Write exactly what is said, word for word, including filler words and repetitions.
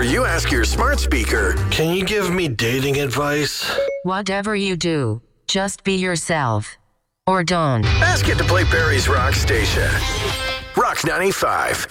you ask your smart speaker, Can you give me dating advice? Whatever you do, just be yourself. Or don't. ask it to play Barry's Rock Station. Rock ninety-five.